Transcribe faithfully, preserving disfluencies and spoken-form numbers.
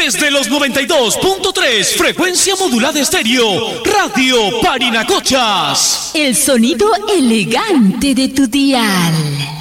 Desde los noventa y dos punto tres, frecuencia modulada estéreo, Radio Parinacochas. El sonido elegante de tu dial.